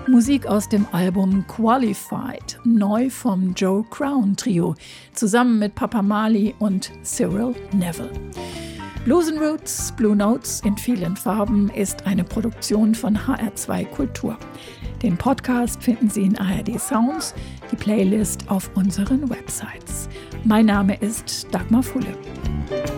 Musik aus dem Album Qualified, neu vom Joe Crown Trio, zusammen mit Papa Marley und Cyril Neville. Blues & Roots, Blue Notes in vielen Farben ist eine Produktion von HR2 Kultur. Den Podcast finden Sie in ARD Sounds, die Playlist auf unseren Websites. Mein Name ist Dagmar Fulle.